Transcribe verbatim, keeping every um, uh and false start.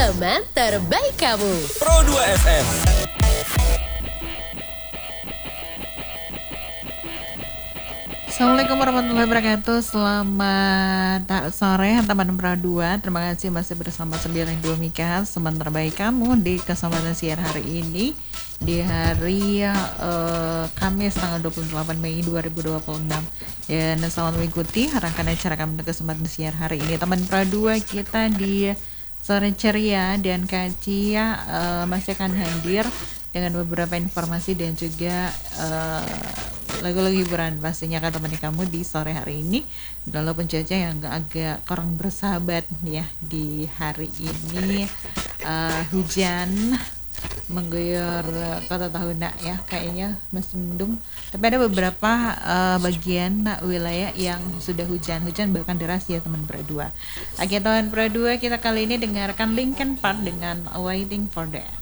teman terbaik kamu. Pro dua F M. Assalamualaikum warahmatullahi wabarakatuh. Selamat sore teman Pro dua. Terima kasih masih bersama sembilan puluh dua Mika, teman terbaik kamu di kesempatan siar hari ini, di hari uh, Kamis tanggal dua puluh delapan Mei dua ribu dua puluh enam. Dan selamat mengikuti rangkaian acara kami di kesempatan siar hari ini. Teman Pro dua, kita di sore ceria dan kaci uh, masih akan hadir dengan beberapa informasi dan juga uh, lagu-lagu hiburan pastinya akan temani kamu di sore hari ini. Walaupun cuaca yang agak kurang bersahabat ya di hari ini, uh, hujan mengguyur kota Tahuna ya, kayaknya masih mendung. Tapi ada beberapa uh, bagian wilayah yang sudah hujan-hujan bahkan deras ya teman Pro dua. Oke teman Pro dua, kita kali ini dengarkan Linkin Park dengan Waiting for That.